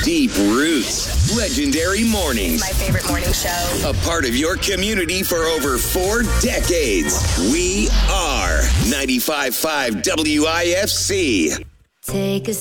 Deep roots. Legendary mornings. My favorite morning show. A part of your community for over 4 decades. We are 95.5 WIFC. Take a